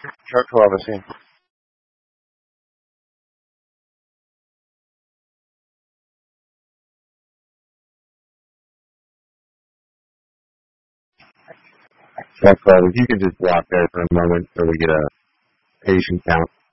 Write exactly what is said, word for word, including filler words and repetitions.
Truck twelve is here. Truck twelve, if you could just block there for a moment so we get a patient count.